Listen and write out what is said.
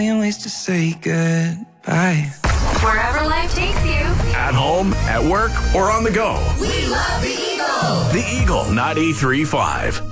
ways to say goodbye. Wherever life takes you. At home, at work, or on the go. We love the Eagle. The Eagle 93.5.